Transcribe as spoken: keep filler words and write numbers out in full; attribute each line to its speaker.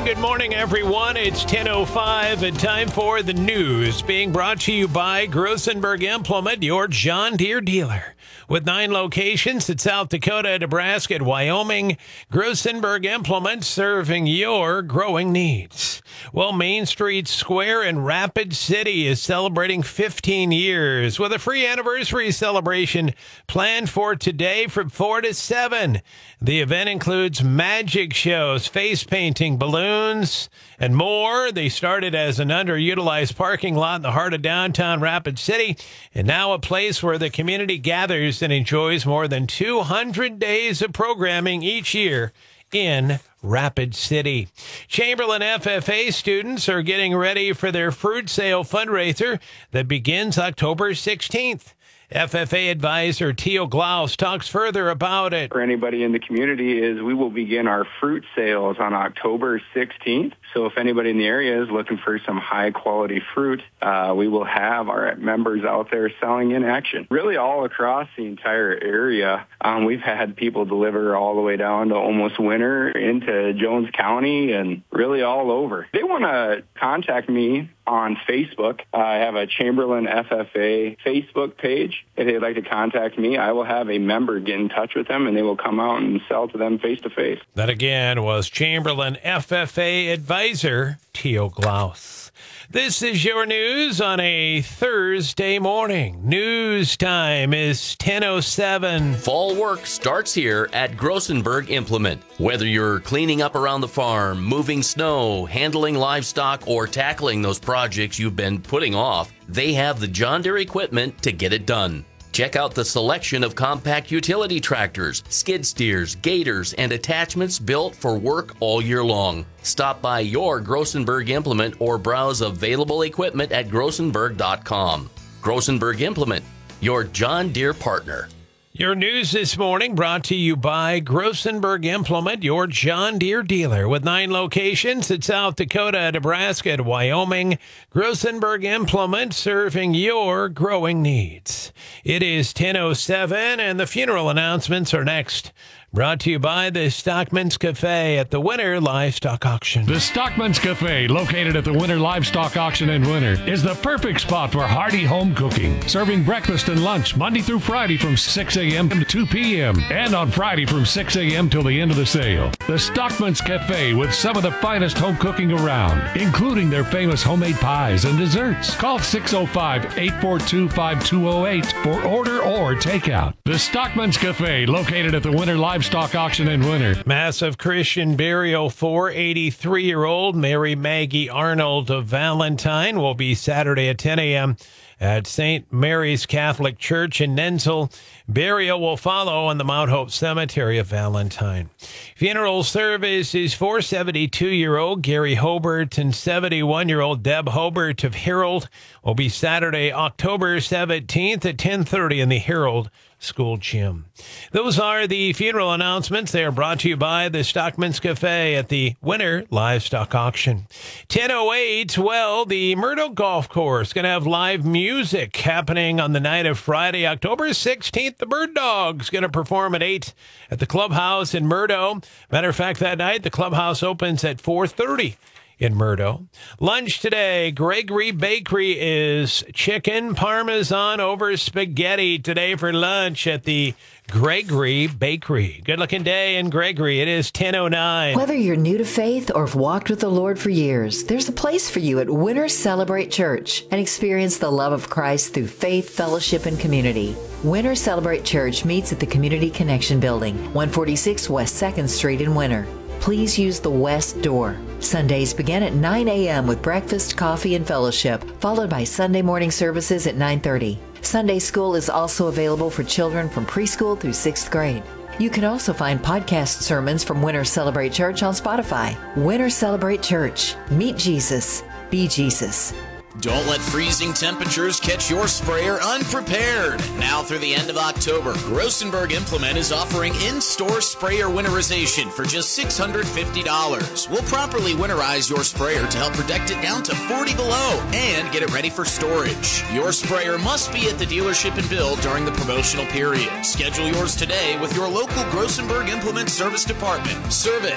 Speaker 1: Good morning, everyone. It's ten oh five and time for the news, being brought to you by Grosenberg Implement, your John Deere dealer. With nine locations in South Dakota, Nebraska, and Wyoming, Grosenberg Implement serving your growing needs. Well, Main Street Square in Rapid City is celebrating fifteen years with a free anniversary celebration planned for today from four to seven. The event includes magic shows, face painting, balloons, and more. They started as an underutilized parking lot in the heart of downtown Rapid City, and now a place where the community gathers and enjoys more than two hundred days of programming each year in Rapid City. Chamberlain F F A students are getting ready for their fruit sale fundraiser that begins October sixteenth. F F A advisor Teal Glaus talks further about it.
Speaker 2: For anybody in the community is we will begin our fruit sales on October sixteenth. So if anybody in the area is looking for some high quality fruit, uh, we will have our members out there selling in action. Really all across the entire area. Um, we've had people deliver all the way down to almost Winter into Jones County and really all over. They want to contact me on Facebook. Uh, I have a Chamberlain F F A Facebook page. If they'd like to contact me, I will have a member get in touch with them, and they will come out and sell to them face-to-face.
Speaker 1: That again was Chamberlain F F A advisor Teal Glaus. This is your news on a Thursday morning. News time is ten oh seven.
Speaker 3: Fall work starts here at Grosenberg Implement. Whether you're cleaning up around the farm, moving snow, handling livestock, or tackling those projects you've been putting off, they have the John Deere equipment to get it done. Check out the selection of compact utility tractors, skid steers, gators, and attachments built for work all year long. Stop by your Grosenberg Implement or browse available equipment at grosenberg dot com. Grosenberg Implement, your John Deere partner.
Speaker 1: Your news this morning brought to you by Grosenberg Implement, your John Deere dealer. With nine locations in South Dakota, Nebraska, and Wyoming, Grosenberg Implement serving your growing needs. It is ten oh seven, and the funeral announcements are next. Brought to you by the Stockman's Cafe at the Winter Livestock Auction.
Speaker 4: The Stockman's Cafe, located at the Winter Livestock Auction in Winter, is the perfect spot for hearty home cooking. Serving breakfast and lunch Monday through Friday from six a.m. to two p.m. and on Friday from six a.m. till the end of the sale. The Stockman's Cafe with some of the finest home cooking around, including their famous homemade pies and desserts. Call six oh five, eight four two, five two oh eight for order or takeout. The Stockman's Cafe, located at the Winter Livestock Stock auction in Winter.
Speaker 1: Massive Christian burial for eighty-three-year-old Mary Maggie Arnold of Valentine will be Saturday at ten a.m. at Saint Mary's Catholic Church in Nensel. Burial will follow on the Mount Hope Cemetery of Valentine. Funeral service is for seventy-two-year-old Gary Hobart and seventy-one-year-old Deb Hobart of Herald. Will be Saturday, October seventeenth at ten thirty in the Herald School Gym. Those are the funeral announcements. They are brought to you by the Stockman's Cafe at the Winter Livestock Auction. ten oh eight, well, the Murdo Golf Course going to have live music happening on the night of Friday, October sixteenth. The Bird Dogs going to perform at eight at the Clubhouse in Murdo. Matter of fact, that night, the Clubhouse opens at four thirty. In Murdo. Lunch today, Gregory Bakery is chicken parmesan over spaghetti today for lunch at the Gregory Bakery. Good-looking day in Gregory. It is ten oh nine.
Speaker 5: Whether you're new to faith or have walked with the Lord for years, there's a place for you at Winter Celebrate Church and experience the love of Christ through faith, fellowship, and community. Winter Celebrate Church meets at the Community Connection Building, one forty-six West second Street in Winter. Please use the west door. Sundays begin at nine a.m. with breakfast, coffee, and fellowship, followed by Sunday morning services at nine thirty. Sunday school is also available for children from preschool through sixth grade. You can also find podcast sermons from Winter Celebrate Church on Spotify. Winter Celebrate Church. Meet Jesus. Be Jesus.
Speaker 6: Don't let freezing temperatures catch your sprayer unprepared. Now through the end of October, Grosenberg Implement is offering in-store sprayer winterization for just six hundred fifty dollars. We'll properly winterize your sprayer to help protect it down to forty below and get it ready for storage. Your sprayer must be at the dealership and build during the promotional period. Schedule yours today with your local Grosenberg Implement Service Department. Service